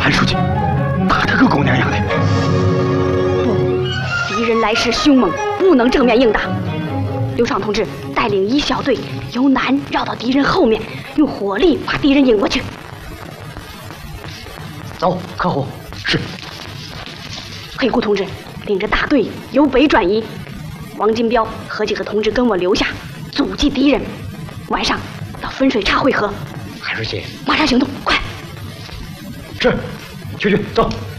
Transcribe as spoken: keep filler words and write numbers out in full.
韩书记，打他个狗娘养的！ 不，敌人来势凶猛，不能正面应打。刘畅同志带领一小队由南绕到敌人后面，用火力把敌人引过去。 走，客户。是。 黑虎同志领着大队由北转移，王金彪和几个同志跟我留下，阻击敌人。晚上到分水岔汇合。 韩书记， 马上行动，快！ 是，去去走。